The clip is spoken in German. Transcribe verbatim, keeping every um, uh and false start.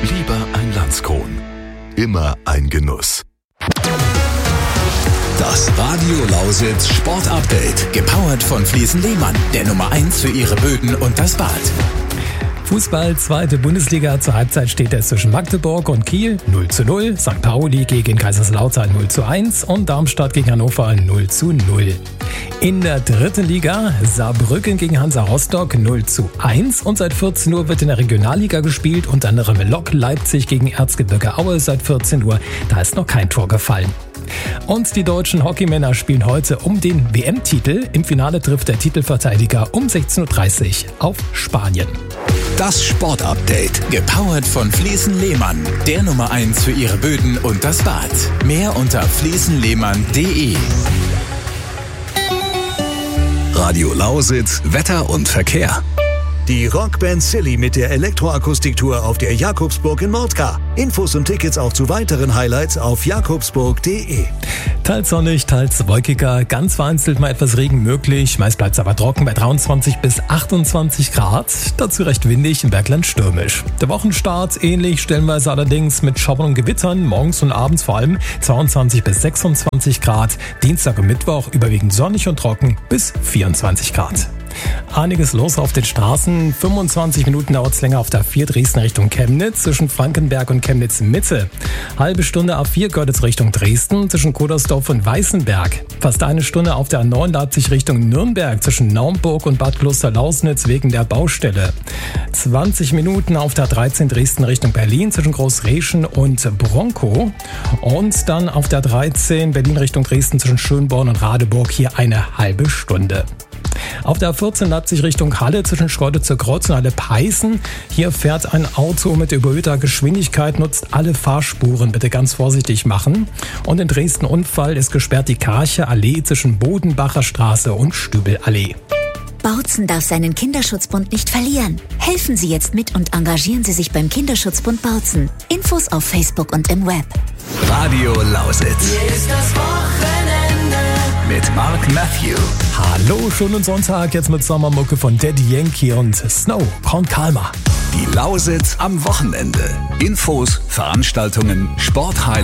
Lieber ein Landskron. Immer ein Genuss. Das Radio Lausitz Sport Update, gepowert von Fliesen Lehmann, der Nummer eins für ihre Böden und das Bad. Fußball, zweite Bundesliga. Zur Halbzeit steht es zwischen Magdeburg und Kiel null zu null, Sankt Pauli gegen Kaiserslautern null zu eins und Darmstadt gegen Hannover null zu null. In der dritten Liga Saarbrücken gegen Hansa Rostock null zu eins und seit vierzehn Uhr wird in der Regionalliga gespielt, unter anderem Lok Leipzig gegen Erzgebirge Aue seit vierzehn Uhr. Da ist noch kein Tor gefallen. Und die deutschen Hockeymänner spielen heute um den W M-Titel. Im Finale trifft der Titelverteidiger um sechzehn Uhr dreißig auf Spanien. Das Sport-Update, gepowert von Fliesen Lehmann, der Nummer eins für ihre Böden und das Bad. Mehr unter fliesen lehmann punkt de. Radio Lausitz, Wetter und Verkehr. Die Rockband Silly mit der Elektroakustiktour auf der Jakobsburg in Mordka. Infos und Tickets auch zu weiteren Highlights auf jakobsburg punkt de. Teils sonnig, teils wolkiger, ganz vereinzelt mal etwas Regen möglich. Meist bleibt es aber trocken bei dreiundzwanzig bis achtundzwanzig Grad. Dazu recht windig, im Bergland stürmisch. Der Wochenstart ähnlich, stellenweise allerdings mit Schauern und Gewittern. Morgens und abends vor allem zweiundzwanzig bis sechsundzwanzig Grad. Dienstag und Mittwoch überwiegend sonnig und trocken bis vierundzwanzig Grad. Einiges los auf den Straßen. fünfundzwanzig Minuten dauert es länger auf der A vier Dresden Richtung Chemnitz, zwischen Frankenberg und Chemnitz Mitte. Halbe Stunde A vier Görlitz Richtung Dresden, zwischen Kodersdorf und Weißenberg. Fast eine Stunde auf der A neun Leipzig Richtung Nürnberg, zwischen Naumburg und Bad Kloster-Lausnitz wegen der Baustelle. zwanzig Minuten auf der A dreizehn Dresden Richtung Berlin, zwischen Großreschen und Bronkow. Und dann auf der A dreizehn Berlin Richtung Dresden, zwischen Schönborn und Radeburg, hier eine halbe Stunde. Auf der A vierzehn Leipzig Richtung Halle zwischen Schrotte zur Kreuz und Halle Peißen. Hier fährt ein Auto mit überhöhter Geschwindigkeit, nutzt alle Fahrspuren. Bitte ganz vorsichtig machen. Und in Dresden Unfall ist gesperrt die Karcher Allee zwischen Bodenbacher Straße und Stübelallee. Bautzen darf seinen Kinderschutzbund nicht verlieren. Helfen Sie jetzt mit und engagieren Sie sich beim Kinderschutzbund Bautzen. Infos auf Facebook und im Web. Radio Lausitz. Hier ist das Wochenende mit Mark Matthew. Hallo, schönen Sonntag, jetzt mit Sommermucke von Daddy Yankee und Snow von Kalmar. Die Lausitz am Wochenende. Infos, Veranstaltungen, Sporthighlights.